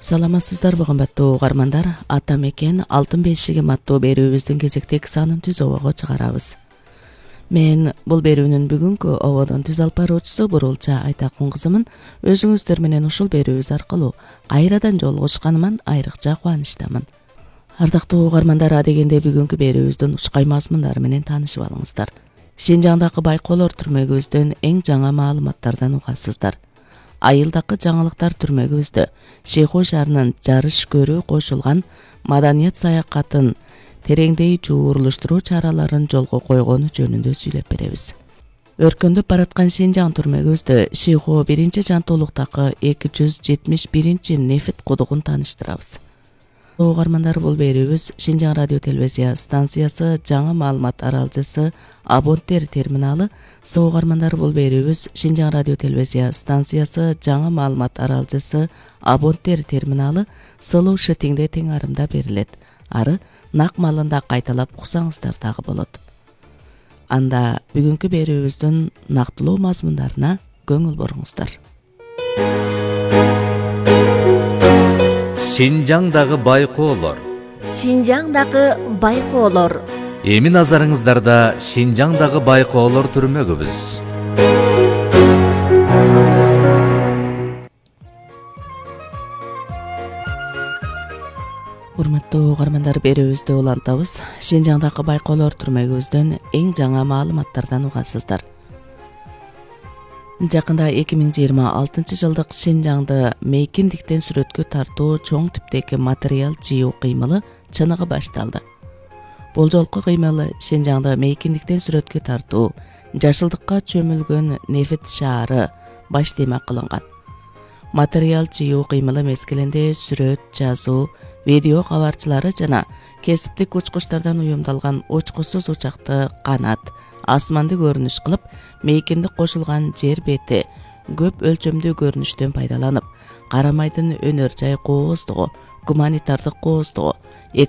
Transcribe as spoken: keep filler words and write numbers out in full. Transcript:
Саламатсыздарбы кымбаттуу угармандар, ата мекен алтын бешигим аттуу берүүбүздүн кезектеги санын түз обого чыгарабыз. Мен бул берүүнүн бүгүнкү ободон түз алып баруучусу Бурулча Айтакун кызымын. Өзүңүздөр менен ушул берүүбүз аркылуу кайрадан жолугушканыман айрыкча кубанычтамын. Ардактуу угармандар, адегенде бүгүнкү берүүбүздүн учкай мазмундары менен таанышып алыңыздар. Шинжаңдагы байкоолор түрмөгүбүздөн эң жаңы маалыматтардан угасыздар. Айылдакы жаңылыктар түрмөгүбүздө Шейху шаарынын жарыш көрүү кошулган маданият саякатын тереңдей жуурулуштуруу чараларын жолго койгону жөнүндө сүйлөп беребиз. Өркүндөп бараткан Шинжаң түрмөгүбүздө Шейху биринчи жантоолуктагы эки жүз жетимиш биринчи нефит кудугун тааныштырабыз. Угармандар, бул берүүбүз Шинжаң радио телевизия станциясы жаңы маалымат аралжысы Абонтер терминалы. Угармандар, бул берүүбүз Шинжаң радио телевизия станциясы жаңы маалымат аралжысы Абонтер терминалы сылуу шытиңде тең арымда берилет. Ары нак маалында кайталап уксаңыздар дагы болот. Анда бүгүнкү берүүбүздүн нактылуу мазмундарына көңүл буруңуздар. Шинжаңдагы байкоолор. Шинжаңдагы байкоолор. Эми назарыңыздарда Шинжаңдагы байкоолор түрмөгүбүз. Урматтуу угармандар, берүүбүздү улантабыз. Шинжаңдагы байкоолор түрмөгүбүздөн эң жаңы маалыматтардан угасыздар. Жакында эки миң жыйырма алтынчы жылдык Шинжаңды мейкиндиктен сүрөткө тартуу чоң типтеги материал жыйуу кыймылы чыныгы башталды. Бул жолку кыймылы Шинжаңды мейкиндиктен сүрөткө тартуу, жашылдыкка чөмүлгөн нефит шаары баш тема кылынган. Материал жыйуу кыймылы мезгилинде сүрөт, жазуу, видео кабарчылары жана кесиптик учкучтардан уюмдалган учкусуз учакты канат, асманды көрүнүш кылып, мейкиндик кошулган жер бети көп өлчөмдүү көрүнүштөн пайдаланып, карамайдын өнөр жай кооздугу, гуманитардык кооздугу,